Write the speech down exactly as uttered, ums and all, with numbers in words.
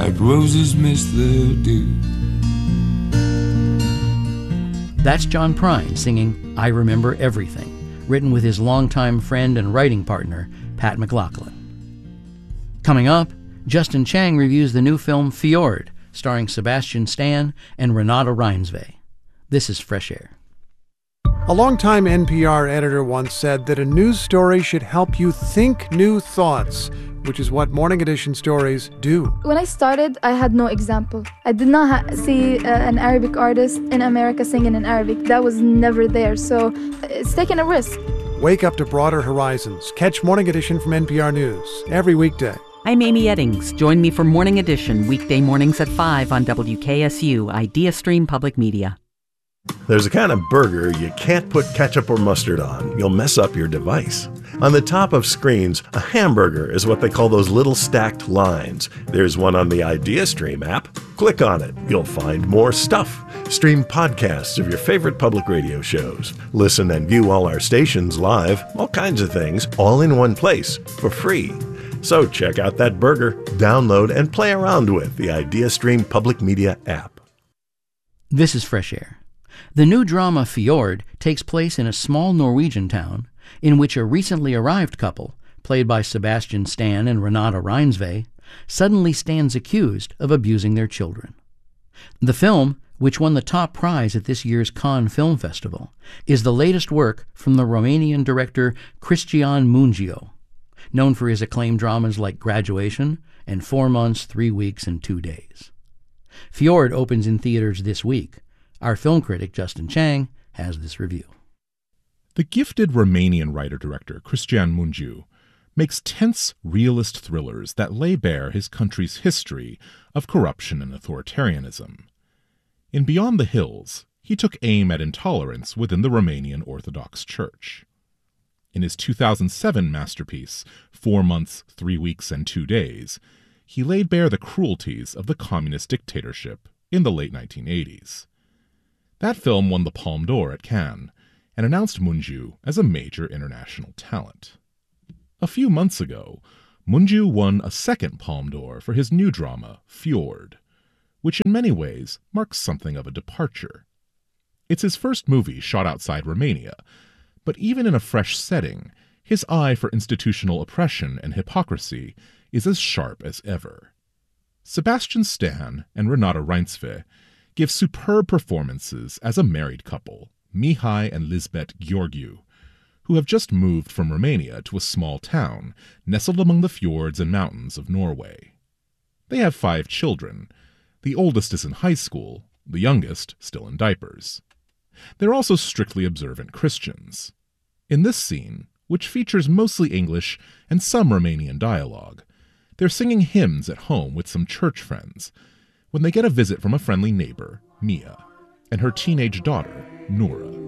like roses miss the dew. That's John Prine singing I Remember Everything, written with his longtime friend and writing partner, Pat McLaughlin. Coming up, Justin Chang reviews the new film Fjord, starring Sebastian Stan and Renata Reinsve. This is Fresh Air. A longtime N P R editor once said that a news story should help you think new thoughts, which is what Morning Edition stories do. When I started, I had no example. I did not ha- see uh, an Arabic artist in America singing in Arabic. That was never there, so it's taking a risk. Wake up to broader horizons. Catch Morning Edition from N P R News every weekday. I'm Amy Eddings. Join me for Morning Edition, weekday mornings at five on W K S U, IdeaStream Public Media. There's a kind of burger you can't put ketchup or mustard on. You'll mess up your device. On the top of screens, a hamburger is what they call those little stacked lines. There's one on the IdeaStream app. Click on it. You'll find more stuff. Stream podcasts of your favorite public radio shows. Listen and view all our stations live, all kinds of things, all in one place for free. So check out that burger, download, and play around with the IdeaStream Public Media app. This is Fresh Air. The new drama Fjord takes place in a small Norwegian town in which a recently arrived couple, played by Sebastian Stan and Renata Reinsve, suddenly stands accused of abusing their children. The film, which won the top prize at this year's Cannes Film Festival, is the latest work from the Romanian director Cristian Mungiu, known for his acclaimed dramas like Graduation and Four Months, Three Weeks, and Two Days. Fjord opens in theaters this week. Our film critic, Justin Chang, has this review. The gifted Romanian writer-director Cristian Mungiu makes tense, realist thrillers that lay bare his country's history of corruption and authoritarianism. In Beyond the Hills, he took aim at intolerance within the Romanian Orthodox Church. In his two thousand seven masterpiece, Four Months, Three Weeks, and Two Days, he laid bare the cruelties of the communist dictatorship in the late nineteen eighties. That film won the Palme d'Or at Cannes and announced Mungiu as a major international talent. A few months ago, Mungiu won a second Palme d'Or for his new drama, Fjord, which in many ways marks something of a departure. It's his first movie shot outside Romania, but even in a fresh setting, his eye for institutional oppression and hypocrisy is as sharp as ever. Sebastian Stan and Renata Reinsve give superb performances as a married couple, Mihai and Lisbeth Gheorghiu, who have just moved from Romania to a small town nestled among the fjords and mountains of Norway. They have five children. The oldest is in high school, the youngest still in diapers. They're also strictly observant Christians. In this scene, which features mostly English and some Romanian dialogue, they're singing hymns at home with some church friends, when they get a visit from a friendly neighbor, Mia, and her teenage daughter, Nura.